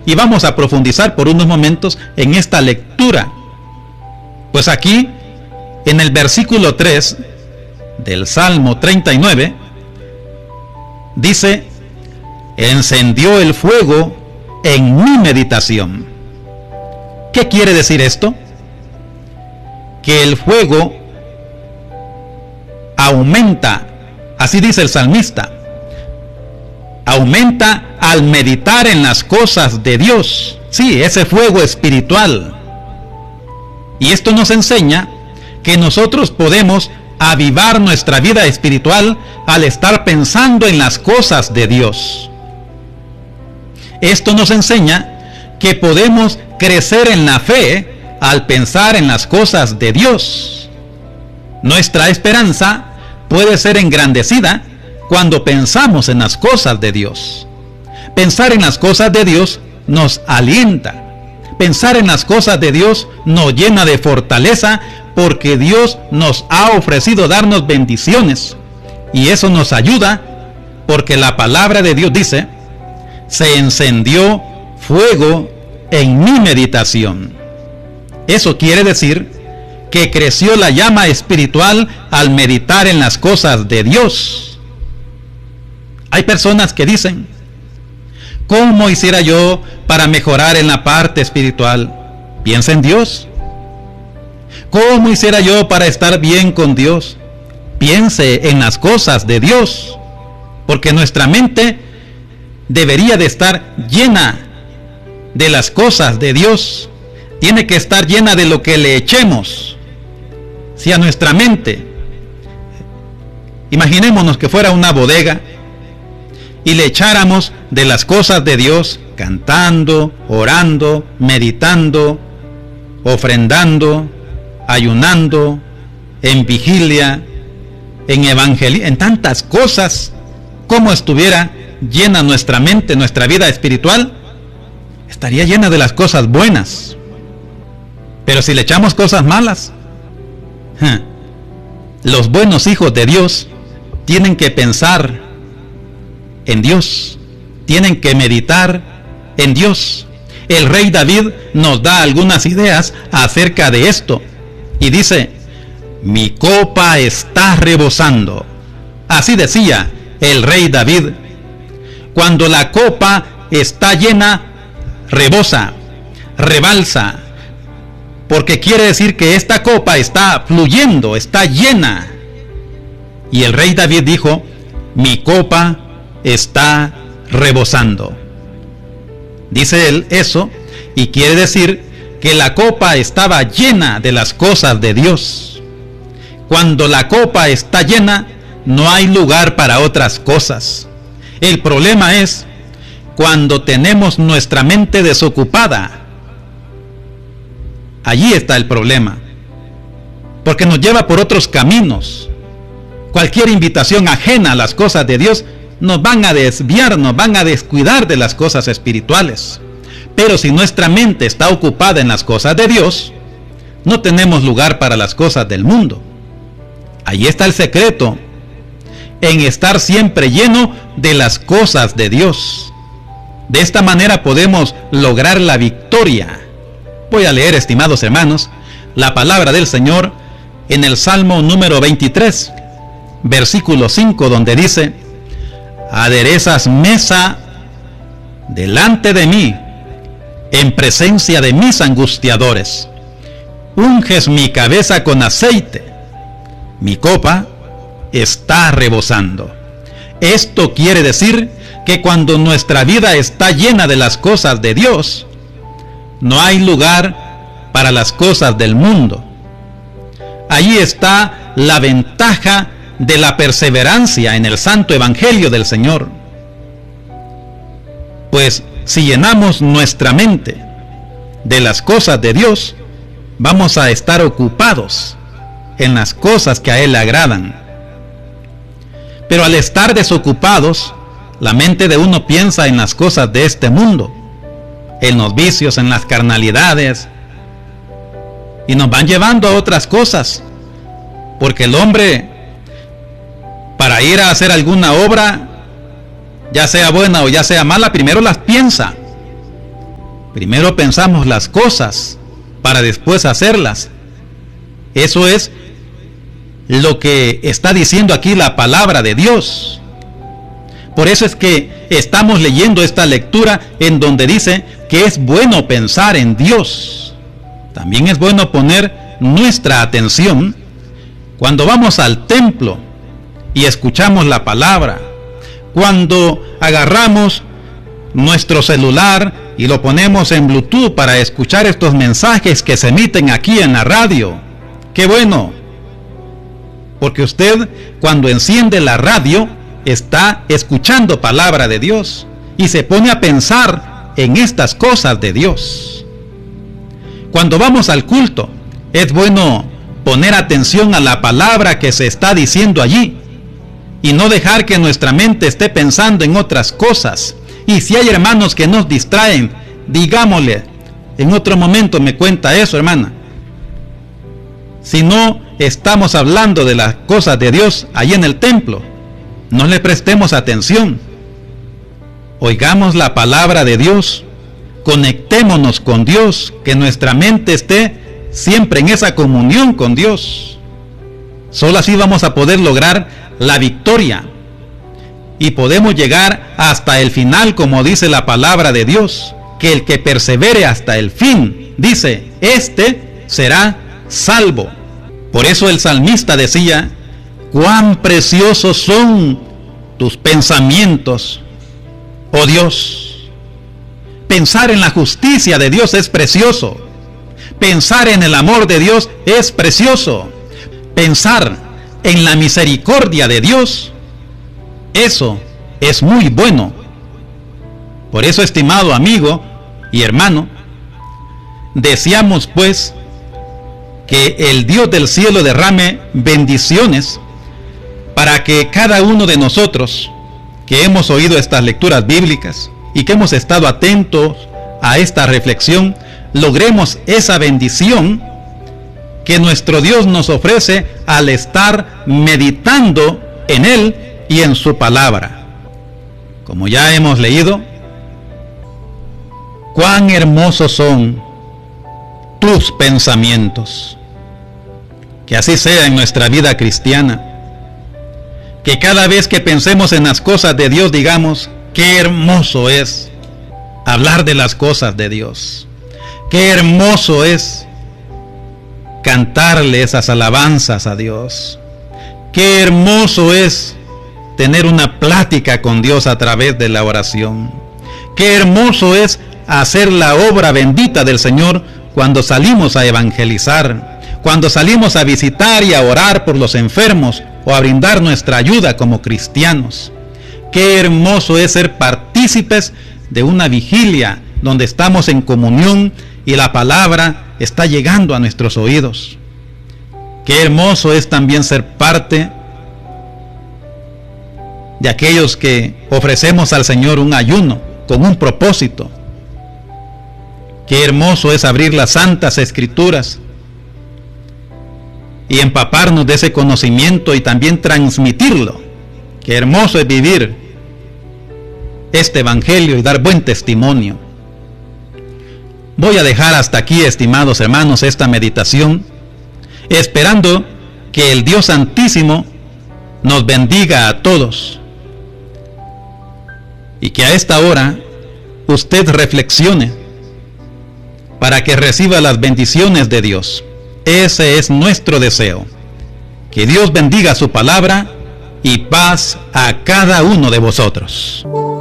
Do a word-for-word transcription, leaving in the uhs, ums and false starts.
y vamos a profundizar por unos momentos en esta lectura. Pues aquí, en el versículo tres del Salmo treinta y nueve, dice: encendió el fuego en mi meditación. ¿Qué quiere decir esto? Que el fuego aumenta, así dice el salmista, aumenta al meditar en las cosas de Dios. Sí, ese fuego espiritual. Y esto nos enseña que nosotros podemos avivar nuestra vida espiritual al estar pensando en las cosas de Dios. Esto nos enseña que podemos crecer en la fe al pensar en las cosas de Dios. Nuestra esperanza puede ser engrandecida cuando pensamos en las cosas de Dios. Pensar en las cosas de Dios nos alienta. Pensar en las cosas de Dios nos llena de fortaleza, porque Dios nos ha ofrecido darnos bendiciones. Y eso nos ayuda, porque la palabra de Dios dice: se encendió fuego en mi meditación. Eso quiere decir que creció la llama espiritual al meditar en las cosas de Dios. Hay personas que dicen: ¿cómo hiciera yo para mejorar en la parte espiritual? Piensa en Dios. ¿Cómo hiciera yo para estar bien con Dios? Piense en las cosas de Dios, porque nuestra mente debería de estar llena de las cosas de Dios. Tiene que estar llena de lo que le echemos. Si a nuestra mente, imaginémonos que fuera una bodega, y le echáramos de las cosas de Dios, cantando, orando, meditando, ofrendando, ayunando, en vigilia, en evangelio, en tantas cosas, como estuviera llena nuestra mente, nuestra vida espiritual, estaría llena de las cosas buenas. Pero si le echamos cosas malas, los buenos hijos de Dios tienen que pensar en Dios, tienen que meditar en Dios. El rey David nos da algunas ideas acerca de esto y dice: mi copa está rebosando. Así decía el rey David. Cuando la copa está llena, rebosa, rebalsa, porque quiere decir que esta copa está fluyendo, está llena. Y el rey David dijo: mi copa está rebosando. Dice él eso, y quiere decir que la copa estaba llena de las cosas de Dios. Cuando la copa está llena, no hay lugar para otras cosas. El problema es cuando tenemos nuestra mente desocupada. Allí está el problema, porque nos lleva por otros caminos. Cualquier invitación ajena a las cosas de Dios nos van a desviar, nos van a descuidar de las cosas espirituales. Pero si nuestra mente está ocupada en las cosas de Dios, no tenemos lugar para las cosas del mundo. Ahí está el secreto, en estar siempre lleno de las cosas de Dios. De esta manera podemos lograr la victoria. Voy a leer, estimados hermanos, la palabra del Señor en el Salmo número veintitrés, versículo cinco, donde dice: aderezas mesa delante de mí, en presencia de mis angustiadores. Unges mi cabeza con aceite, mi copa está rebosando. Esto quiere decir que cuando nuestra vida está llena de las cosas de Dios, no hay lugar para las cosas del mundo. Allí está la ventaja de la perseverancia en el santo evangelio del Señor. Pues si llenamos nuestra mente de las cosas de Dios, vamos a estar ocupados en las cosas que a Él le agradan. Pero al estar desocupados, la mente de uno piensa en las cosas de este mundo, en los vicios, en las carnalidades, y nos van llevando a otras cosas, porque el hombre, para ir a hacer alguna obra, ya sea buena o ya sea mala, primero las piensa. Primero pensamos las cosas para después hacerlas. Eso es lo que está diciendo aquí la palabra de Dios. Por eso es que estamos leyendo esta lectura en donde dice que es bueno pensar en Dios. También es bueno poner nuestra atención cuando vamos al templo y escuchamos la palabra, cuando agarramos nuestro celular y lo ponemos en Bluetooth para escuchar estos mensajes que se emiten aquí en la radio. ¡Qué bueno! Porque usted, cuando enciende la radio, está escuchando palabra de Dios y se pone a pensar en estas cosas de Dios. Cuando vamos al culto, es bueno poner atención a la palabra que se está diciendo allí y no dejar que nuestra mente esté pensando en otras cosas. Y si hay hermanos que nos distraen, digámosle, en otro momento me cuenta eso, hermana. Si no estamos hablando de las cosas de Dios allí en el templo, no le prestemos atención. Oigamos la palabra de Dios, conectémonos con Dios, que nuestra mente esté siempre en esa comunión con Dios. Solo así vamos a poder lograr la victoria y podemos llegar hasta el final, como dice la palabra de Dios, que el que persevere hasta el fin, dice, este será salvo. Por eso el salmista decía, cuán preciosos son tus pensamientos, oh Dios. Pensar en la justicia de Dios es precioso. Pensar en el amor de Dios es precioso. Pensar en la misericordia de Dios, eso es muy bueno. Por eso, estimado amigo y hermano, deseamos pues que el Dios del cielo derrame bendiciones para que cada uno de nosotros que hemos oído estas lecturas bíblicas y que hemos estado atentos a esta reflexión, logremos esa bendición que nuestro Dios nos ofrece al estar meditando en Él y en su palabra. Como ya hemos leído, cuán hermosos son tus pensamientos. Que así sea en nuestra vida cristiana. Que cada vez que pensemos en las cosas de Dios digamos, qué hermoso es hablar de las cosas de Dios. Qué hermoso es cantarle esas alabanzas a Dios. Qué hermoso es tener una plática con Dios a través de la oración. Qué hermoso es hacer la obra bendita del Señor cuando salimos a evangelizar, cuando salimos a visitar y a orar por los enfermos o a brindar nuestra ayuda como cristianos. Qué hermoso es ser partícipes de una vigilia donde estamos en comunión y la palabra está llegando a nuestros oídos. Qué hermoso es también ser parte de aquellos que ofrecemos al Señor un ayuno con un propósito. Qué hermoso es abrir las santas escrituras y empaparnos de ese conocimiento y también transmitirlo. Qué hermoso es vivir este evangelio y dar buen testimonio. Voy a dejar hasta aquí, estimados hermanos, esta meditación, esperando que el Dios Santísimo nos bendiga a todos y que a esta hora usted reflexione para que reciba las bendiciones de Dios. Ese es nuestro deseo. Que Dios bendiga su palabra y paz a cada uno de vosotros.